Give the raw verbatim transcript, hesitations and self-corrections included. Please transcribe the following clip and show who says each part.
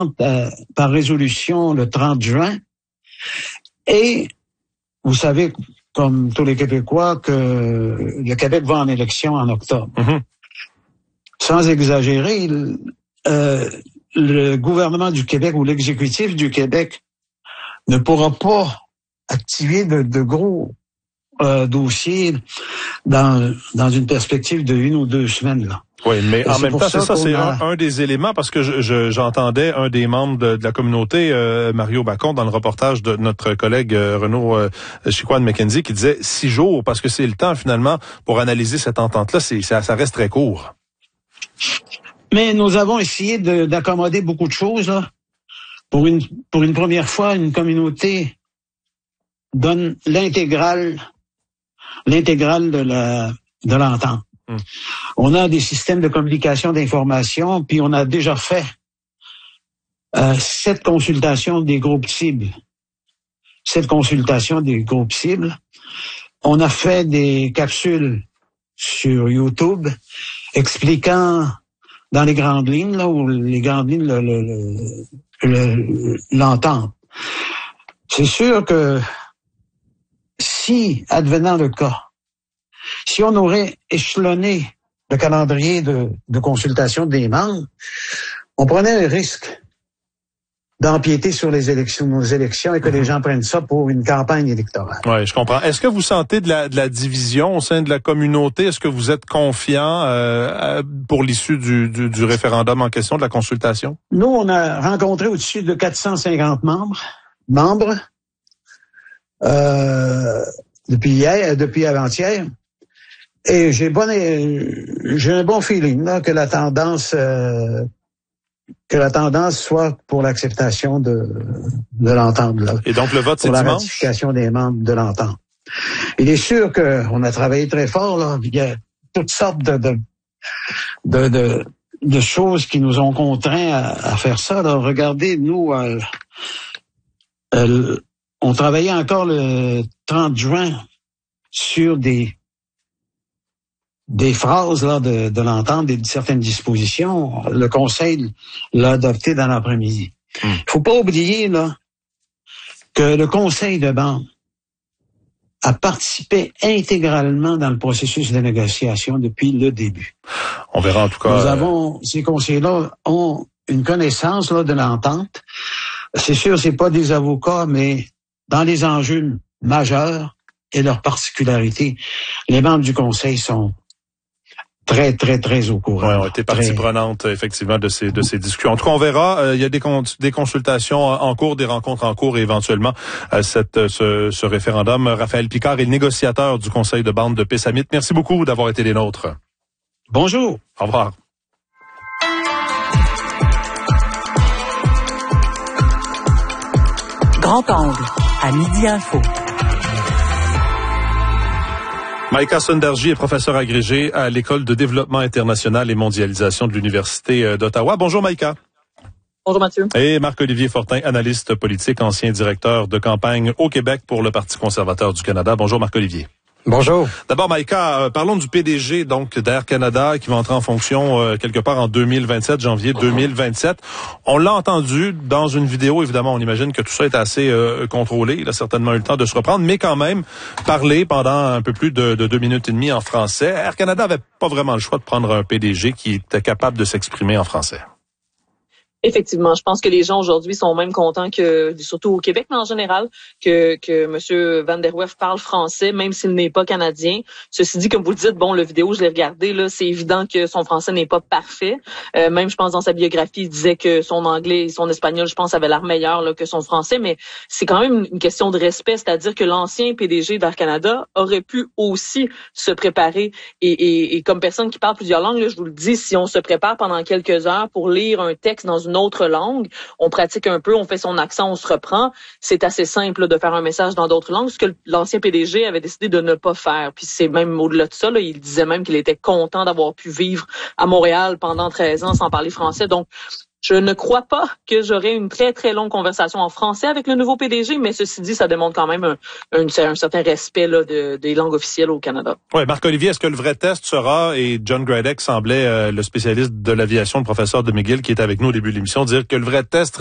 Speaker 1: euh, par résolution le trente juin. Et vous savez, comme tous les Québécois, que le Québec va en élection en octobre. Mm-hmm. Sans exagérer, euh, le gouvernement du Québec ou l'exécutif du Québec ne pourra pas activer de, de gros euh, dossiers dans, dans une perspective de une ou deux semaines, là.
Speaker 2: Oui, mais en même temps, c'est ça, c'est un, un des éléments, parce que je, je, j'entendais un des membres de, de la communauté, euh, Mario Bacon, dans le reportage de notre collègue euh, Renaud euh, Chicoine-McKenzie, qui disait six jours, parce que c'est le temps, finalement, pour analyser cette entente-là, c'est, ça, ça reste très court.
Speaker 1: Mais nous avons essayé de, d'accommoder beaucoup de choses, là. Pour une, pour une première fois, une communauté donne l'intégrale, l'intégrale de la, de l'entente. Hum. On a des systèmes de communication d'information, puis on a déjà fait euh, sept consultations des groupes cibles. Sept consultations des groupes cibles. On a fait des capsules sur YouTube expliquant dans les grandes lignes, là, où les grandes lignes, le, le, le, le, l'entente. C'est sûr que si, advenant le cas, si on aurait échelonné le calendrier de, de consultation des membres, on prenait un risque d'empiéter sur les élections, nos élections, et que les gens prennent ça pour une campagne électorale.
Speaker 2: Oui, je comprends. Est-ce que vous sentez de la, de la division au sein de la communauté? Est-ce que vous êtes confiant euh, pour l'issue du, du, du référendum en question, de la consultation?
Speaker 1: Nous, on a rencontré au-dessus de quatre cent cinquante membres, membres, euh, depuis hier, depuis avant-hier. Et j'ai bon, j'ai un bon feeling là, que la tendance, euh, que la tendance soit pour l'acceptation de de l'entente. Là,
Speaker 2: et donc le vote c'est
Speaker 1: pour la
Speaker 2: dimanche?
Speaker 1: Ratification des membres de l'entente. Il est sûr que on a travaillé très fort là. Il y a toutes sortes de de de, de, de choses qui nous ont contraints à, à faire ça. Là. Regardez, nous, euh, euh, on travaillait encore le trente juin sur des des phrases là de, de l'entente, de certaines dispositions. Le Conseil l'a adopté dans l'après-midi. Il hum. faut pas oublier là que le Conseil de bande a participé intégralement dans le processus de négociation depuis le début.
Speaker 2: On verra en tout cas.
Speaker 1: Nous avons, ces conseils-là ont une connaissance là de l'entente. C'est sûr, c'est pas des avocats, mais dans les enjeux majeurs et leurs particularités, les membres du Conseil sont très, très, très au courant.
Speaker 2: Oui, on a été partie prenante, effectivement, de ces, de ces discussions. En tout cas, on verra. Euh, il y a des, con- des consultations en cours, des rencontres en cours et éventuellement euh, cette, ce, ce référendum. Raphaël Picard est le négociateur du Conseil de bande de Pessamit. Merci beaucoup d'avoir été les nôtres.
Speaker 1: Bonjour.
Speaker 2: Au revoir.
Speaker 3: Grand angle, à Midi Info.
Speaker 2: Maïka Sundarji est professeure agrégée à l'École de développement international et mondialisation de l'Université d'Ottawa. Bonjour Maïka.
Speaker 4: Bonjour Mathieu.
Speaker 2: Et Marc-Olivier Fortin, analyste politique, ancien directeur de campagne au Québec pour le Parti conservateur du Canada. Bonjour Marc-Olivier.
Speaker 5: Bonjour.
Speaker 2: D'abord, Maïka, euh, parlons du P D G donc d'Air Canada qui va entrer en fonction euh, quelque part en deux mille vingt-sept, janvier deux mille vingt-sept. On l'a entendu dans une vidéo, évidemment, on imagine que tout ça est assez euh, contrôlé. Il a certainement eu le temps de se reprendre, mais quand même, parler pendant un peu plus de, de deux minutes et demie en français. Air Canada avait pas vraiment le choix de prendre un P D G qui était capable de s'exprimer en français.
Speaker 4: Effectivement, je pense que les gens aujourd'hui sont même contents que, surtout au Québec, mais en général, que que M. Van der Werf parle français, même s'il n'est pas canadien. Ceci dit, comme vous le dites, bon, la vidéo, je l'ai regardée, là, c'est évident que son français n'est pas parfait. Euh, même, je pense, dans sa biographie, il disait que son anglais et son espagnol, je pense, avaient l'air meilleur là, que son français, mais c'est quand même une question de respect, c'est-à-dire que l'ancien P D G d'Air Canada aurait pu aussi se préparer. Et, et, et comme personne qui parle plusieurs langues, là, je vous le dis, si on se prépare pendant quelques heures pour lire un texte dans une autre langue, on pratique un peu, on fait son accent, on se reprend. C'est assez simple là, de faire un message dans d'autres langues, ce que l'ancien P D G avait décidé de ne pas faire. Puis c'est même au-delà de ça, là, il disait même qu'il était content d'avoir pu vivre à Montréal pendant treize ans sans parler français. Donc, Je ne crois pas que j'aurai une très, très longue conversation en français avec le nouveau P D G, mais ceci dit, ça démontre quand même un, un, un certain respect là, de, des langues officielles au Canada.
Speaker 2: Oui, Marc-Olivier, est-ce que le vrai test sera, et John Gradek semblait, euh, le spécialiste de l'aviation, le professeur de McGill qui était avec nous au début de l'émission, dire que le vrai test